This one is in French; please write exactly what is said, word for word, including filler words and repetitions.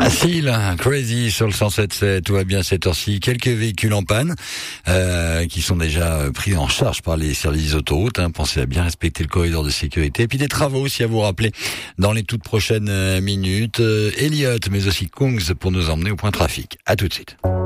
Facile, Crazy sur le cent sept sept, tout va bien cette heure-ci. Quelques véhicules en panne euh, qui sont déjà pris en charge par les services autoroutes. Hein. Pensez à bien respecter le corridor de sécurité. Et puis des travaux aussi à vous rappeler dans les toutes prochaines minutes. Euh, Elliott, mais aussi Kungs pour nous emmener au point trafic. À tout de suite.